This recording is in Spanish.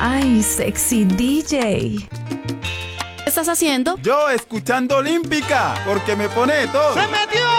Ay, sexy DJ. ¿Qué estás haciendo? Yo escuchando Olímpica, porque me pone todo. ¡Se metió!